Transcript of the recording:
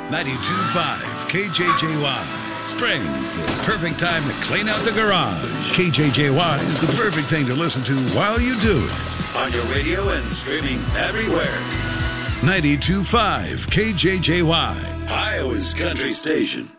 92.5 KJJY. Spring's the perfect time to clean out the garage. KJJY is the perfect thing to listen to while you do it. On your radio and streaming everywhere. 92.5 KJJY, Iowa's country station.